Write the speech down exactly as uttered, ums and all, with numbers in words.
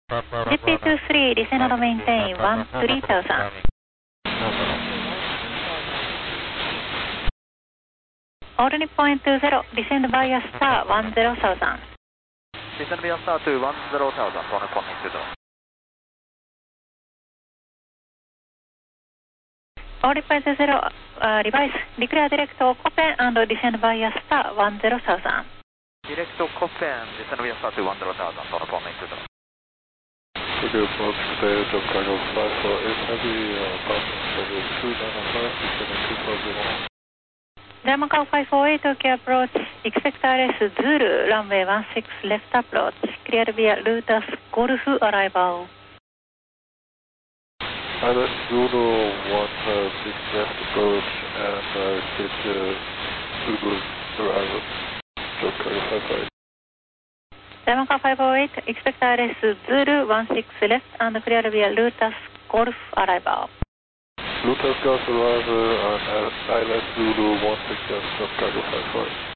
ジェッピーツースリー descend and maintain one three thousand. Ordinary point two zero, descend via star one zero thousand. Descend via star to one zero thousand, one point two zero. Ordinary point two zero, uh, revise, declare direct Copen and descend via star one zero thousand. Direct Copen, descend via star to one zero thousand, one point two zero. Schedule approach today, Jump Cargo five four eight Heavy, uh, passing schedule two nine five, descending two four zero. German Cow five four eight, Tokyo approach, expect R S Zulu, runway one six left approach, clear via Lotus Golf arrival. R S Zulu one six left approach and uh, expect uh, Zulu arrival. Jump Cargo five four eight. German Cow five four eight, expect R S Zulu one six left and clear via Lotus Golf arrival. Lotus Golf arrival and R S Zulu one six left, Jump Cargo five four eight.